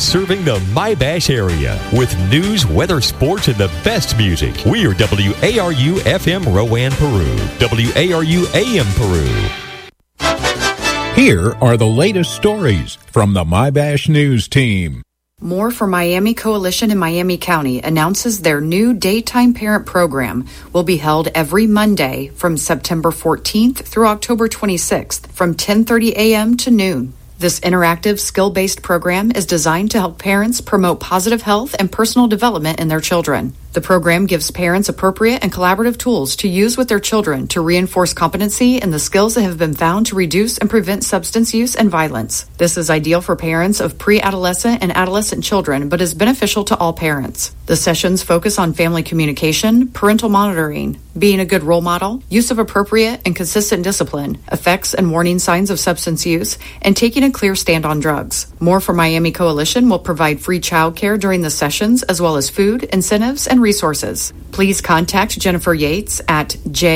serving the My-Bash area with news, weather, sports, and the best music. We are WARU FM Rowan, Peru. WARU AM Peru. Here are the latest stories from the My-Bash News team. More for Miami Coalition in Miami County announces their new daytime parent program will be held every Monday from September 14th through October 26th from 10:30 a.m. to noon. This interactive, skill-based program is designed to help parents promote positive health and personal development in their children. The program gives parents appropriate and collaborative tools to use with their children to reinforce competency in the skills that have been found to reduce and prevent substance use and violence. This is ideal for parents of pre-adolescent and adolescent children, but is beneficial to all parents. The sessions focus on family communication, parental monitoring, being a good role model, use of appropriate and consistent discipline, effects and warning signs of substance use, and taking a clear stand on drugs. More for Miami Coalition will provide free childcare during the sessions, as well as food, incentives, and resources. Please contact Jennifer Yates at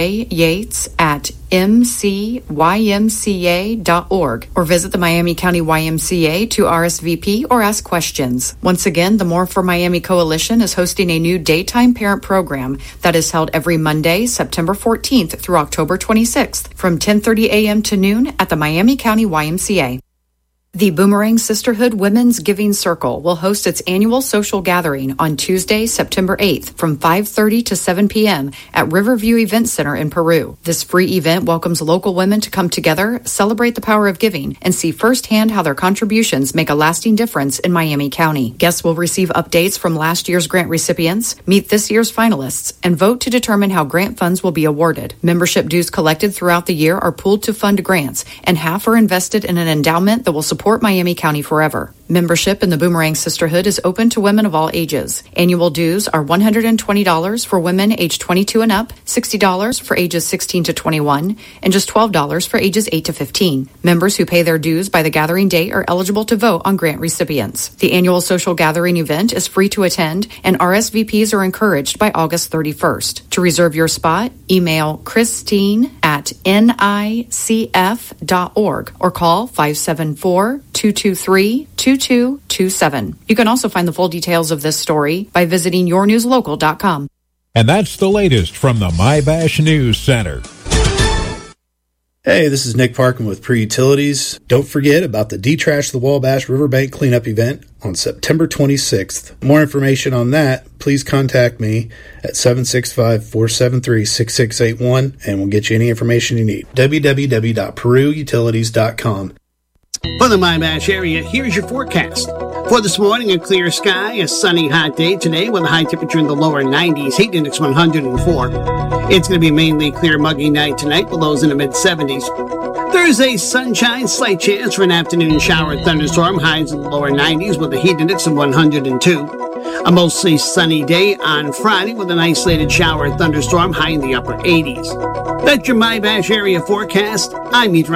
jyates@mcymca.org or visit the Miami County YMCA to RSVP or ask questions. Once again, the More for Miami Coalition is hosting a new daytime parent program that is held every Monday, September 14th through October 26th from 10:30 a.m. to noon at the Miami County YMCA. The Boomerang Sisterhood Women's Giving Circle will host its annual social gathering on Tuesday, September 8th from 5:30 to 7 p.m. at Riverview Event Center in Peru. This free event welcomes local women to come together, celebrate the power of giving, and see firsthand how their contributions make a lasting difference in Miami County. Guests will receive updates from last year's grant recipients, meet this year's finalists, and vote to determine how grant funds will be awarded. Membership dues collected throughout the year are pooled to fund grants, and half are invested in an endowment that will support Miami County forever. Membership in the Boomerang Sisterhood is open to women of all ages. Annual dues are $120 for women age 22 and up, $60 for ages 16 to 21, and just $12 for ages 8 to 15. Members who pay their dues by the gathering date are eligible to vote on grant recipients. The annual social gathering event is free to attend, and RSVPs are encouraged by August 31st. To reserve your spot, email Christine@nicf.org or call 574-223-2227. You can also find the full details of this story by visiting yournewslocal.com. And that's the latest from the My-Bash News Center. Hey, this is Nick Parkin with Pre-Utilities. Don't forget about the Detrash the Wabash Riverbank Cleanup event on September 26th. More information on that, please contact me at 765-473-6681 and we'll get you any information you need. www.peruutilities.com. For the My-Bash area, here's your forecast. For this morning, a clear sky, a sunny, hot day today with a high temperature in the lower 90s, heat index 104. It's going to be mainly clear, muggy night tonight with lows in the mid-70s. Thursday, sunshine, slight chance for an afternoon shower and thunderstorm, highs in the lower 90s with a heat index of 102. A mostly sunny day on Friday with an isolated shower and thunderstorm, high in the upper 80s. That's your My-Bash area forecast. I'm meteorologist